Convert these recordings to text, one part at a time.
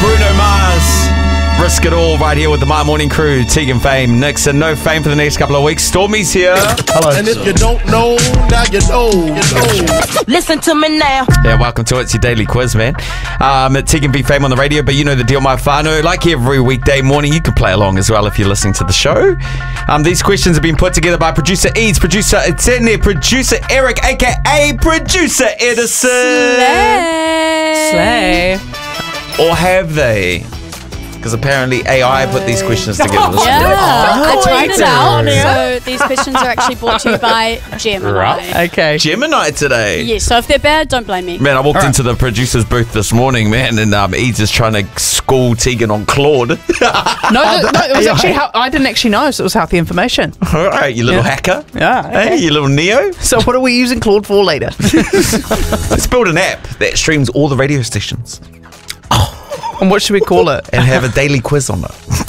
Bruno Mars. Risk it all right here with the My Morning Crew. Tegan Fame, Nixon. No fame for the next couple of weeks. Stormy's here. Hello. And if you don't know, now you know. Listen to me now. Yeah, welcome to it. It's your daily quiz, man. Tegan V Fame on the radio, but you know the deal, my whānau. Like every weekday morning, you can play along as well if you're listening to the show. These questions have been put together by producer Eads, producer Etienne, producer Eric, aka producer Edison. Slay. Or have they? Because apparently AI put these questions together this Yeah, morning. I tried it out. So these questions are actually brought to you by Gemini. Okay. Gemini today. Yes, so if they're bad, don't blame me. Man, I walked into the producer's booth this morning, man, and Eads is trying to school Tegan on Claude. No, it was actually I didn't actually know, so it was healthy information. All right, you little hacker. Yeah. Hey, you little Neo. So what are we using Claude for later? Let's build an app that streams all the radio stations And what should we call it? and have a daily quiz on it.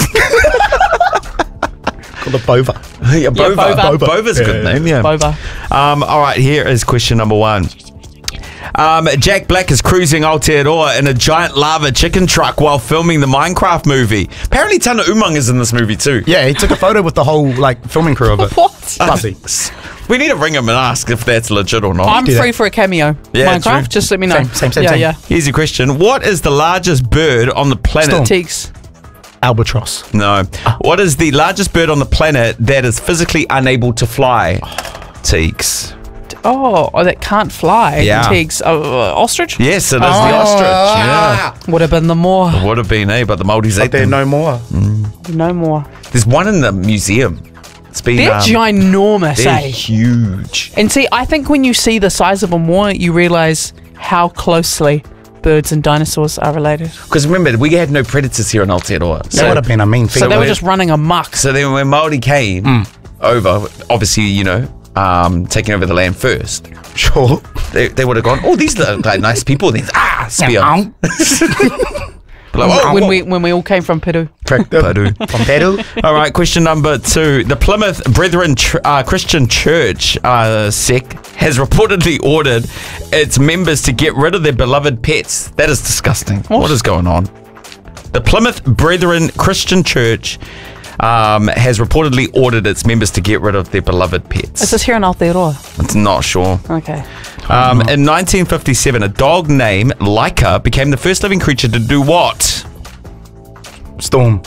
Called a Bova. Yeah, Bova. Bova. Bova's a good Yeah. name, yeah. Bova. All right, here is question number one. Jack Black is cruising Aotearoa in a giant lava chicken truck while filming the Minecraft movie. Apparently Tana Umang is in this movie too. Yeah, he took a photo with the whole filming crew of it. What? Fuzzy. We need to ring him and ask if that's legit or not. I'm do that. free for a cameo. Yeah, Minecraft, true. just let me know. Same. Yeah. Here's your question. What is the largest bird on the planet? Storm. Teaks. Albatross. No. What is the largest bird on the planet that is physically unable to fly? Teeks. Oh, that can't fly. Yeah. Teaks. Ostrich? Yes, it is the ostrich. Yeah. Would have been the more. Would have been, but the Māoris ate But there them. no more. No more. There's one in the museum. It's been They're ginormous, they're eh? huge. And see, I think when you see the size of them more, you realise how closely birds and dinosaurs are related. Because remember, we had no predators here in Aotearoa. That would have been a mean feat. So they were just running amok. So then when Māori came over, obviously, taking over the land first, Sure. they would have gone, oh, these look like nice people. Then, spear. Like, oh, when we all came from Peru. Peru. From Peru. All right, question number two. The Plymouth Brethren Christian Church sect has reportedly ordered its members to get rid of their beloved pets. That is disgusting. What is going on? The Plymouth Brethren Christian Church has reportedly ordered its members to get rid of their beloved pets. Is this here in Aotearoa? It's not sure. Okay. In 1957, a dog named Laika became the first living creature to do what? Storm.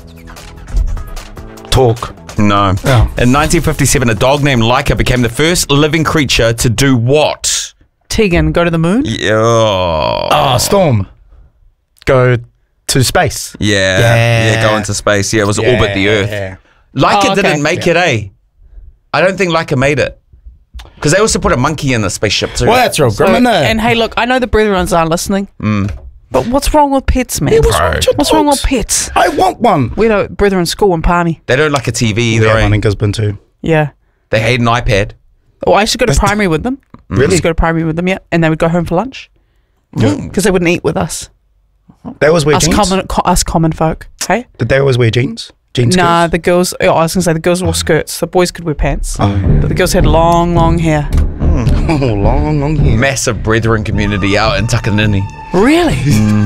Talk. No. Oh. In 1957, a dog named Laika became the first living creature to do what? Tegan, go to the moon? Yeah. Storm. Go to space. Yeah, go into space. Yeah, it was orbit the Earth. Laika Oh, okay. didn't make it, eh? I don't think Laika made it. Because they also put a monkey in the spaceship too. Well, that's real grim, isn't it? And hey, look, I know the Brethrens aren't listening. But what's wrong with pets, man? What's wrong with your What's wrong with dogs? pets? I want one. We know Brethren school in Palmy. They don't like a TV either, Yeah, eh? one in Gisborne too. Yeah. They hate an iPad. Oh, I used to go to primary with them. I Really? used to go to primary with them, yeah. And they would go home for lunch. Because they wouldn't eat with us. They always wear Us jeans. common folk. Hey? Did they always wear jeans? Jeans Nah, skirts? the girls, I was going to say the girls wore skirts. The boys could wear pants. But the girls had long, long hair. Oh, long hair. Massive brethren community out in Takanini. Really?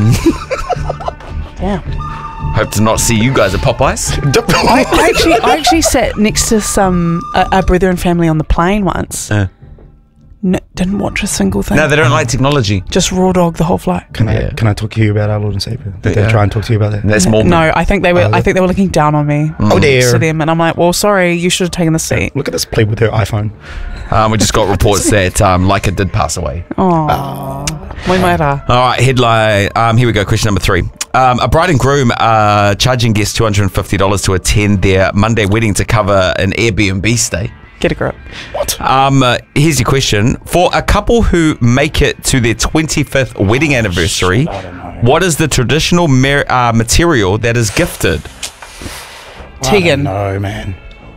Damn. Hope to not see you guys at Popeyes. I actually sat next to a Brethren family on the plane once. Didn't watch a single thing. No, they don't like technology. Just raw dog the whole flight. Can I talk to you about our Lord and Savior? Did they try and talk to you about that? That's more. No, I think they were. I think they were looking down on me. Oh dear. To them, and I'm like, well, sorry, you should have taken the seat. Look at this plebe with her iPhone. We just got reports that Laika did pass away. Oh, we might have. All right, headline. Here we go. Question number three. A bride and groom are charging guests $250 to attend their Monday wedding to cover an Airbnb stay. Get a grip. Here's your question. For a couple who make it to their 25th wedding anniversary, what is the traditional material that is gifted? Tegan. No, man.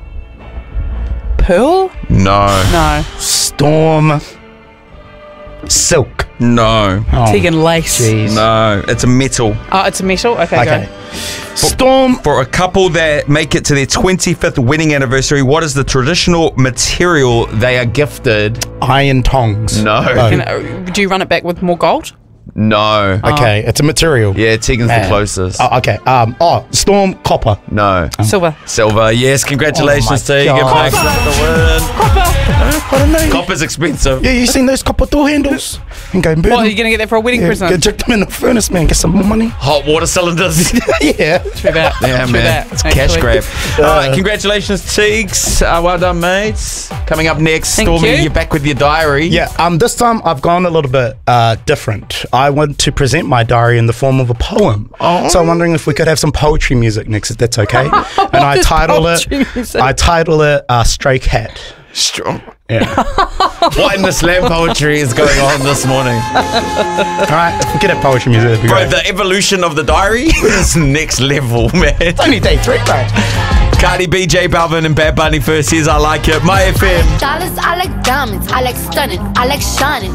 Pearl? No. No. Storm. Silk. No. Oh, Tegan lace. jeez. No. It's a metal. Oh, it's a metal? Okay, Okay. go. Storm. For a couple that make it to their 25th wedding anniversary, what is the traditional material they are gifted? Iron tongs. No. Oh. Do you run it back with more gold? No. Okay, it's a material. Yeah, Tegan's the closest. Oh, okay. Storm Copper. No. Silver. Silver. Yes, congratulations, Oh my Tegan. God. Thanks for the win. I don't know. Copper's expensive. Yeah, you seen those copper door handles? And go, What, are you going to get that for a wedding Go present? check them in the furnace, man. Get some more money. Hot water cylinders. Yeah. True that. Yeah, True man. that, It's cash actually. grab. All right, congratulations, Teagues. Well done, mates. Coming up next, Thank Stormy, you. you're back with your diary. Yeah, this time I've gone a little bit different. I want to present my diary in the form of a poem. So I'm wondering if we could have some poetry music next, if that's okay. And I is title poetry music? it Stray Cat. Strong. Yeah. What in the slam poetry is going on this morning? All right, if we could have poetry music, that'd be Bro, great. the evolution of the diary is next level, man. It's only day 3, bro. Cardi B, J Balvin, and Bad Bunny first. Here's I Like It. My FM. Dollars, I like diamonds, I like stunning, I like shining.